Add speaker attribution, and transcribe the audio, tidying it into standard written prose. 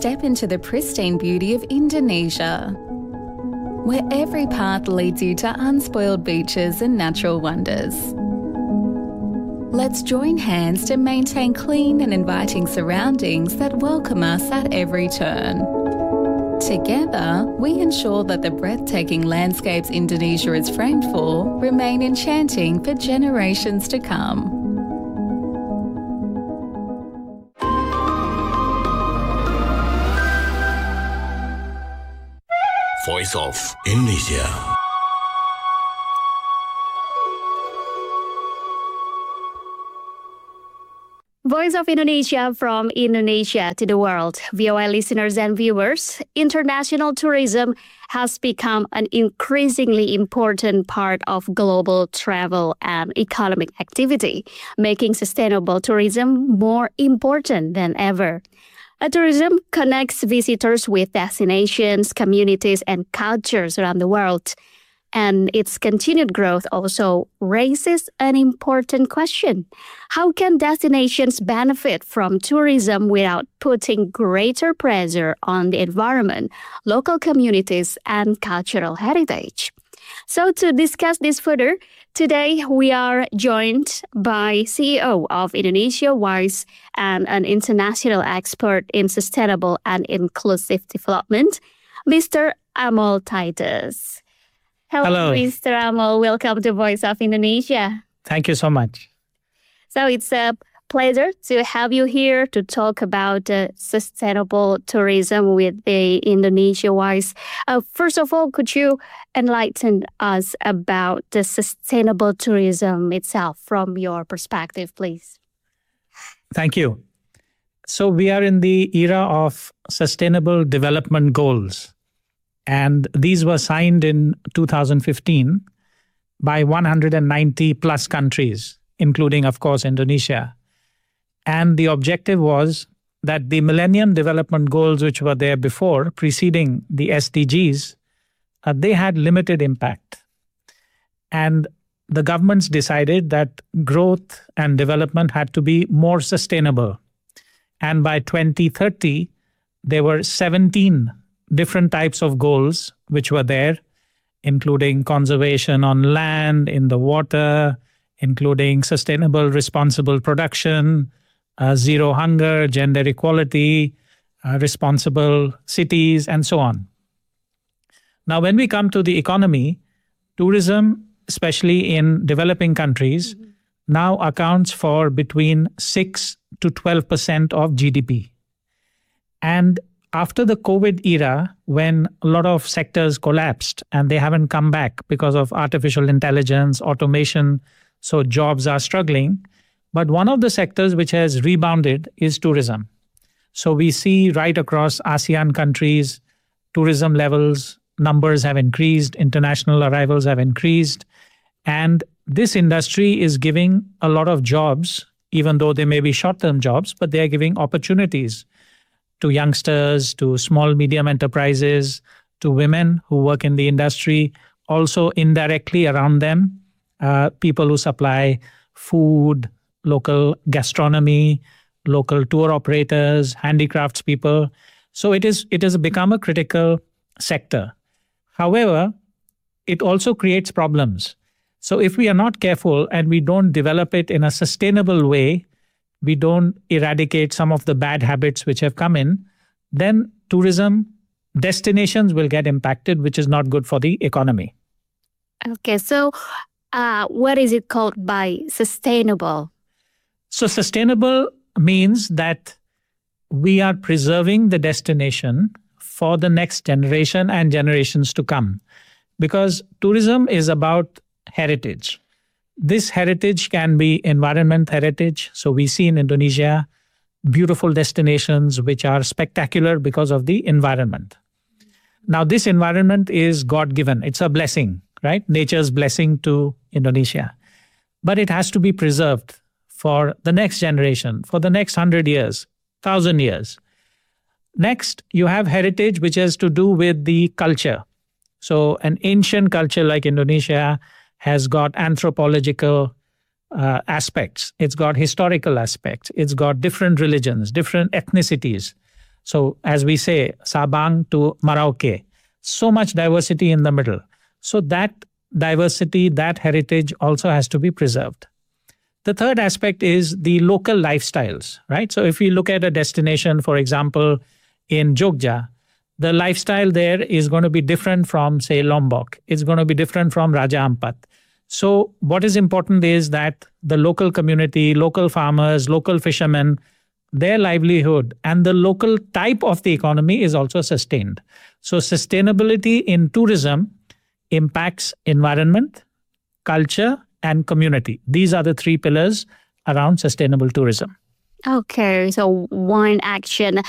Speaker 1: step into the pristine beauty of Indonesia, where every path leads you to unspoiled beaches and natural wonders. Let's join hands to maintain clean and inviting surroundings that welcome us at every turn. Together, we ensure that the breathtaking landscapes Indonesia is framed for remain enchanting for generations to come.
Speaker 2: Voice of Indonesia.
Speaker 3: Voice of Indonesia, from Indonesia to the world. VOA listeners and viewers, international tourism has become an increasingly important part of global travel and economic activity, making sustainable tourism more important than ever. Tourism connects visitors with destinations, communities, and cultures around the world. And its continued growth also raises an important question. How can destinations benefit from tourism without putting greater pressure on the environment, local communities, and cultural heritage? So to discuss this further, today we are joined by CEO of Indonesia WISE and an international expert in sustainable and inclusive development, Mr. Amol Titus. Hello, Mr. Amol. Welcome to Voice of Indonesia.
Speaker 4: Thank you so much.
Speaker 3: So it's a pleasure to have you here to talk about sustainable tourism with the Indonesia WISE. First of all, could you enlighten us about the sustainable tourism itself from your perspective, please?
Speaker 4: Thank you. So we are in the era of Sustainable Development Goals. And these were signed in 2015 by 190 plus countries, including, of course, Indonesia. And the objective was that the Millennium Development Goals, which were there before, preceding the SDGs, they had limited impact. And the governments decided that growth and development had to be more sustainable. And by 2030, there were 17 different types of goals which were there, including conservation on land, in the water, including sustainable, responsible production, zero hunger, gender equality, responsible cities, and so on. Now, when we come to the economy, tourism, especially in developing countries, now accounts for between 6 to 12% of GDP. And after the COVID era, when a lot of sectors collapsed and they haven't come back because of artificial intelligence, automation, so jobs are struggling. But one of the sectors which has rebounded is tourism. So we see right across ASEAN countries, tourism levels, numbers have increased, international arrivals have increased. And this industry is giving a lot of jobs, even though they may be short-term jobs, but they are giving opportunities to youngsters, to small, medium enterprises, to women who work in the industry, also indirectly around them, people who supply food, local gastronomy, local tour operators, handicrafts people. So it has become a critical sector. However, it also creates problems. So if we are not careful and we don't develop it in a sustainable way, we don't eradicate some of the bad habits which have come in, then tourism destinations will get impacted, which is not good for the economy.
Speaker 3: Okay, so what is it called by sustainable?
Speaker 4: So sustainable means that we are preserving the destination for the next generation and generations to come. Because tourism is about heritage. This heritage can be environment heritage. So we see in Indonesia beautiful destinations which are spectacular because of the environment. Now this environment is God-given. It's a blessing, right? Nature's blessing to Indonesia. But it has to be preserved for the next generation, for the next 100 years, 1,000 years. Next, you have heritage which has to do with the culture. So an ancient culture like Indonesia has got anthropological aspects. It's got historical aspects. It's got different religions, different ethnicities. So as we say, Sabang to Merauke, so much diversity in the middle. So that diversity, that heritage also has to be preserved. The third aspect is the local lifestyles, right? So if we look at a destination, for example, in Jogja, the lifestyle there is going to be different from, say, Lombok. It's going to be different from Raja Ampat. So what is important is that the local community, local farmers, local fishermen, their livelihood and the local type of the economy is also sustained. So sustainability in tourism impacts environment, culture, and community. These are the three pillars around sustainable tourism.
Speaker 3: Okay, so one action